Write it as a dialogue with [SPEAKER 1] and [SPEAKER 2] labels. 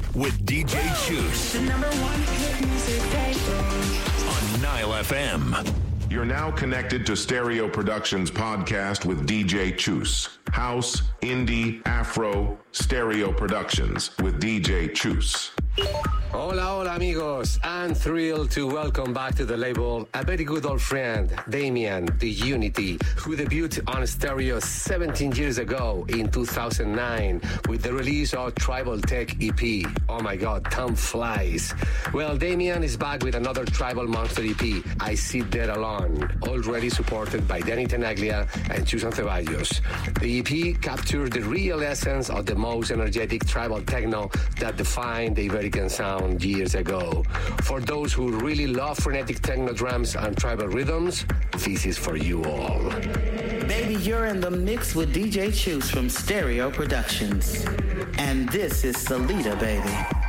[SPEAKER 1] with DJ Chus.
[SPEAKER 2] The number one hit music station
[SPEAKER 1] on Nile FM.
[SPEAKER 3] You're now connected to Stereo Productions podcast with DJ Chus. House, indie, Afro, Stereo Productions with DJ Chus.
[SPEAKER 4] Hola, hola amigos. I'm thrilled to welcome back to the label a very good old friend, Damien, the Unity, who debuted on Stereo 17 years ago in 2009 with the release of Tribal Tech EP. Oh my God, time flies. Well, Damien is back with another Tribal Monster EP, I Sit There Alone, already supported by Danny Tenaglia and Susan Ceballos. The EP captured the real essence of the most energetic tribal techno that defined the Iberican sound years ago. For those who really love frenetic techno drums and tribal rhythms, this is for you all.
[SPEAKER 5] Baby, you're in the mix with DJ Chus from Stereo Productions. And this is Salida, baby.